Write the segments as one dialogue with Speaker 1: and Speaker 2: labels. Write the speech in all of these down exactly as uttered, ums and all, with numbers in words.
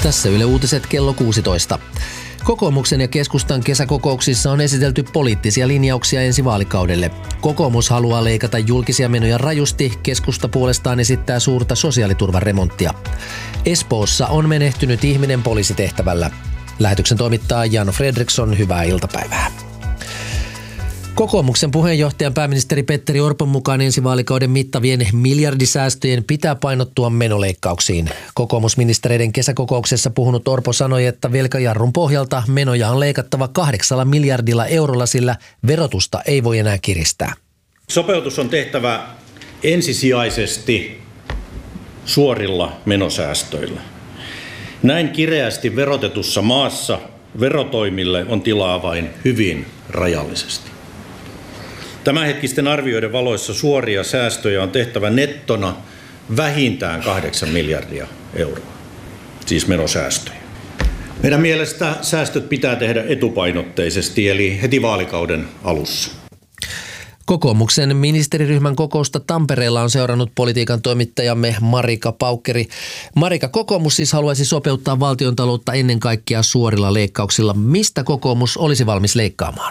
Speaker 1: Tässä Yle Uutiset kello kuusitoista. Kokoomuksen ja keskustan kesäkokouksissa on esitelty poliittisia linjauksia ensi vaalikaudelle. Kokoomus haluaa leikata julkisia menoja rajusti, keskusta puolestaan esittää suurta sosiaaliturvaremonttia. Espoossa on menehtynyt ihminen poliisitehtävällä. Lähetyksen toimittaa Jan Fredriksson, hyvää iltapäivää. Kokoomuksen puheenjohtajan pääministeri Petteri Orpon mukaan ensi vaalikauden mittavien miljardisäästöjen pitää painottua menoleikkauksiin. Kokoomusministereiden kesäkokouksessa puhunut Orpo sanoi, että velkajarrun pohjalta menoja on leikattava kahdeksalla miljardilla eurolla, sillä verotusta ei voi enää kiristää.
Speaker 2: Sopeutus on tehtävä ensisijaisesti suorilla menosäästöillä. Näin kireästi verotetussa maassa verotoimille on tilaa vain hyvin rajallisesti. Tämänhetkisten arvioiden valoissa suoria säästöjä on tehtävä nettona vähintään kahdeksan miljardia euroa, siis menosäästöjä. Meidän mielestä säästöt pitää tehdä etupainotteisesti, eli heti vaalikauden alussa.
Speaker 1: Kokoomuksen ministeriryhmän kokousta Tampereella on seurannut politiikan toimittajamme Marika Paukkeri. Marika, kokoomus siis haluaisi sopeuttaa valtiontaloutta ennen kaikkea suorilla leikkauksilla. Mistä kokoomus olisi valmis leikkaamaan?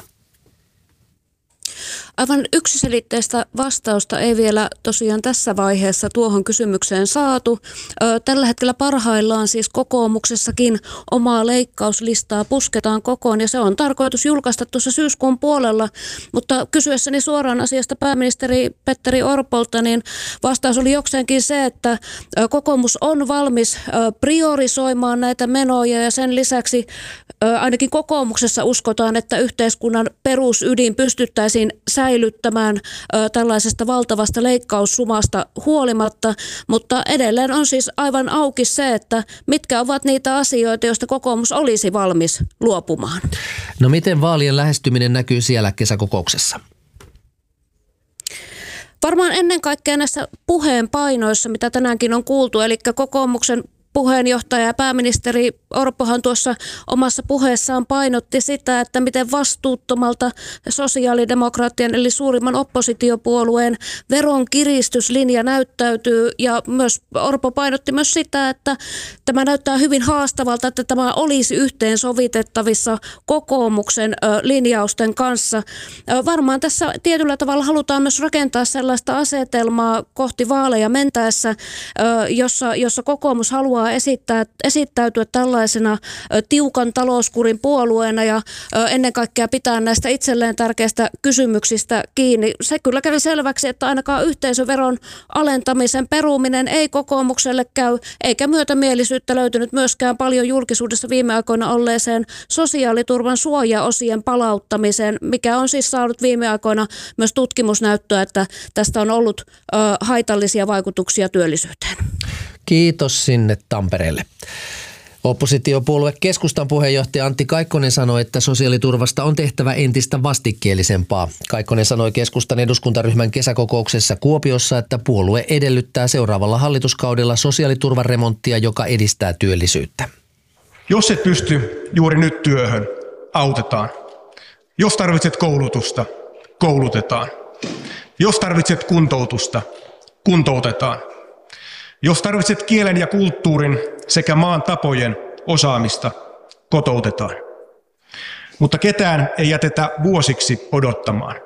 Speaker 3: Aivan yksiselitteistä vastausta ei vielä tosiaan tässä vaiheessa tuohon kysymykseen saatu. Tällä hetkellä parhaillaan siis kokoomuksessakin omaa leikkauslistaa pusketaan kokoon ja se on tarkoitus julkaista tuossa syyskuun puolella. Mutta kysyessäni suoraan asiasta pääministeri Petteri Orpolta, niin vastaus oli jokseenkin se, että kokoomus on valmis priorisoimaan näitä menoja ja sen lisäksi ainakin kokoomuksessa uskotaan, että yhteiskunnan perusydin pystyttäisiin säilyttämään ö, tällaisesta valtavasta leikkaussumasta huolimatta, mutta edelleen on siis aivan auki se, että mitkä ovat niitä asioita, joista kokoomus olisi valmis luopumaan.
Speaker 1: No miten vaalien lähestyminen näkyy siellä kesäkokouksessa?
Speaker 3: Varmaan ennen kaikkea näissä puheenpainoissa, mitä tänäänkin on kuultu, eli kokoomuksen puheenjohtaja ja pääministeri Orpohan tuossa omassa puheessaan painotti sitä, että miten vastuuttomalta sosiaalidemokraattien eli suurimman oppositiopuolueen veronkiristyslinja näyttäytyy. Ja myös Orpo painotti myös sitä, että tämä näyttää hyvin haastavalta, että tämä olisi yhteensovitettavissa kokoomuksen linjausten kanssa. Varmaan tässä tietyllä tavalla halutaan myös rakentaa sellaista asetelmaa kohti vaaleja mentäessä, jossa, jossa kokoomus haluaa Esittää, esittäytyä tällaisena ö, tiukan talouskurin puolueena ja ö, ennen kaikkea pitää näistä itselleen tärkeistä kysymyksistä kiinni. Se kyllä kävi selväksi, että ainakaan yhteisöveron alentamisen peruminen ei kokoomukselle käy, eikä myötämielisyyttä löytynyt myöskään paljon julkisuudessa viime aikoina olleeseen sosiaaliturvan suojaosien palauttamiseen, mikä on siis saanut viime aikoina myös tutkimusnäyttöä, että tästä on ollut ö, haitallisia vaikutuksia työllisyyteen.
Speaker 1: Kiitos sinne Tampereelle. Oppositiopuolue Keskustan puheenjohtaja Antti Kaikkonen sanoi, että sosiaaliturvasta on tehtävä entistä vastikkeellisempaa. Kaikkonen sanoi Keskustan eduskuntaryhmän kesäkokouksessa Kuopiossa, että puolue edellyttää seuraavalla hallituskaudella sosiaaliturvaremonttia, joka edistää työllisyyttä.
Speaker 4: Jos et pysty juuri nyt työhön, autetaan. Jos tarvitset koulutusta, koulutetaan. Jos tarvitset kuntoutusta, kuntoutetaan. Jos tarvitset kielen ja kulttuurin sekä maan tapojen osaamista, kotoutetaan. Mutta ketään ei jätetä vuosiksi odottamaan.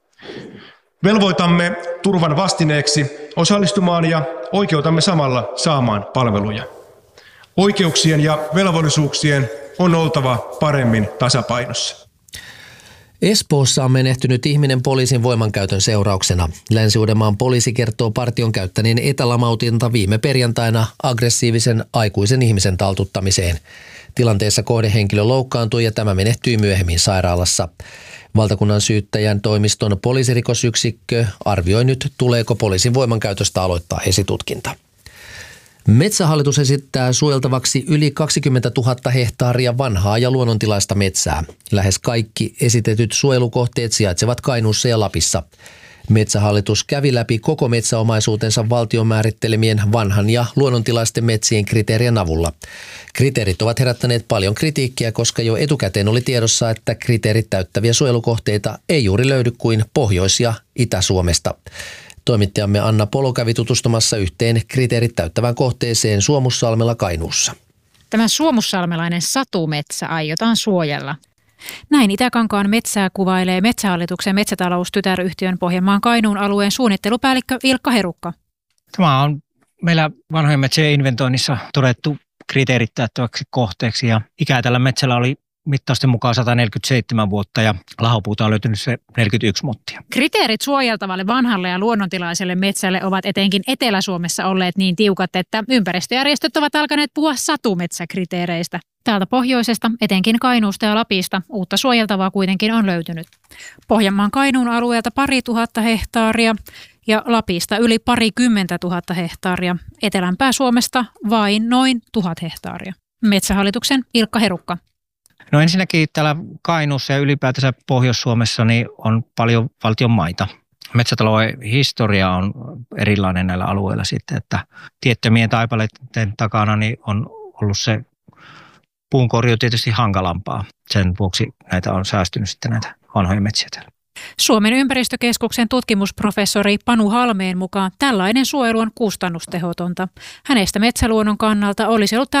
Speaker 4: Velvoitamme turvan vastineeksi osallistumaan ja oikeutamme samalla saamaan palveluja. Oikeuksien ja velvollisuuksien on oltava paremmin tasapainossa.
Speaker 1: Espoossa on menehtynyt ihminen poliisin voimankäytön seurauksena. Länsi-Uudenmaan poliisi kertoo partion käyttäneen etälamautinta viime perjantaina aggressiivisen aikuisen ihmisen taltuttamiseen. Tilanteessa kohdehenkilö loukkaantui ja tämä menehtyi myöhemmin sairaalassa. Valtakunnan syyttäjän toimiston poliisirikosyksikkö arvioi nyt, tuleeko poliisin voimankäytöstä aloittaa esitutkinta. Metsähallitus esittää suojeltavaksi yli kaksikymmentätuhatta hehtaaria vanhaa ja luonnontilaista metsää. Lähes kaikki esitetyt suojelukohteet sijaitsevat Kainuussa ja Lapissa. Metsähallitus kävi läpi koko metsäomaisuutensa valtion määrittelemien vanhan ja luonnontilaisten metsien kriteerien avulla. Kriteerit ovat herättäneet paljon kritiikkiä, koska jo etukäteen oli tiedossa, että kriteerit täyttäviä suojelukohteita ei juuri löydy kuin Pohjois- ja Itä-Suomesta. Toimittajamme Anna Polo kävi tutustumassa yhteen kriteerit täyttävään kohteeseen Suomussalmella Kainuussa.
Speaker 5: Tämä suomussalmelainen satumetsä aiotaan suojella. Näin Itä-Kankaan metsää kuvailee Metsähallituksen metsätaloustytäryhtiön Pohjanmaan Kainuun alueen suunnittelupäällikkö Ilkka Herukka.
Speaker 6: Tämä on meillä vanhojen metsien inventoinnissa todettu kriteerit täyttäväksi kohteeksi ja ikää tällä metsällä oli mittausten mukaan sata neljäkymmentäseitsemän vuotta ja lahopuuta on löytynyt se neljäkymmentäyksi mottia.
Speaker 5: Kriteerit suojeltavalle vanhalle ja luonnontilaiselle metsälle ovat etenkin Etelä-Suomessa olleet niin tiukat, että ympäristöjärjestöt ovat alkaneet puhua satumetsäkriteereistä. Täältä pohjoisesta, etenkin Kainuusta ja Lapista, uutta suojeltavaa kuitenkin on löytynyt. Pohjanmaan Kainuun alueelta pari tuhatta hehtaaria ja Lapista yli parikymmentä tuhatta hehtaaria. Etelämpää Suomesta vain noin tuhat hehtaaria. Metsähallituksen Ilkka Herukka.
Speaker 6: No ensinnäkin täällä Kainuussa ja ylipäätänsä Pohjois-Suomessa niin on paljon valtion maita. Metsätalouden historia on erilainen näillä alueilla sitten, että tiettömien taipaleiden takana niin on ollut se puunkorjuu tietysti hankalampaa. Sen vuoksi näitä on säästynyt sitten näitä vanhoja metsiä täällä.
Speaker 5: Suomen ympäristökeskuksen tutkimusprofessori Panu Halmeen mukaan tällainen suojelu on kustannustehotonta. Hänestä metsäluonnon kannalta olisi ollut